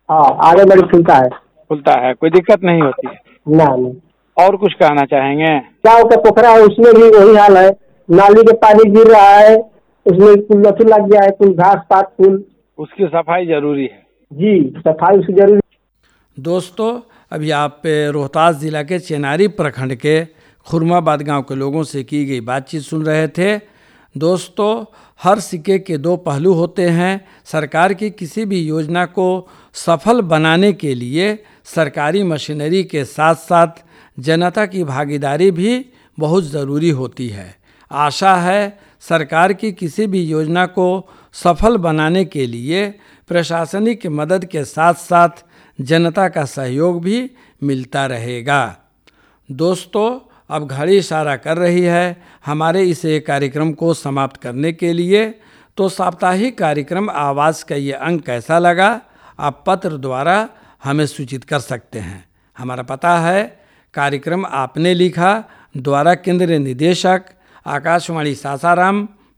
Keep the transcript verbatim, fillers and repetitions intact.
हाँ आगे बड़ी खुलता है। खुलता है, कोई दिक्कत नहीं होती है। ना नहीं। और कुछ कहना चाहेंगे? गाँव का पोखरा है उसमें भी वही हाल है, नाली के पानी गिर रहा है, उसमें कुल लथू लग गया है, कुल घास पात कुल। उसकी सफाई जरूरी है। जी सफाई उसकी जरूरी। दोस्तों अभी आप रोहतास जिला के चेनारी प्रखंड के खुरमाबाद गांव के लोगों से की गई बातचीत सुन रहे थे। दोस्तों हर सिक्के के दो पहलू होते हैं। सरकार की किसी भी योजना को सफल बनाने के लिए सरकारी मशीनरी के साथ साथ जनता की भागीदारी भी बहुत ज़रूरी होती है। आशा है सरकार की किसी भी योजना को सफल बनाने के लिए प्रशासनिक मदद के साथ साथ जनता का सहयोग भी मिलता रहेगा। दोस्तों अब घड़ी इशारा कर रही है हमारे इस कार्यक्रम को समाप्त करने के लिए। तो साप्ताहिक कार्यक्रम आवाज़ का ये अंक कैसा लगा आप पत्र द्वारा हमें सूचित कर सकते हैं। हमारा पता है कार्यक्रम आपने लिखा, द्वारा केंद्रीय निदेशक आकाशवाणी सासाराम,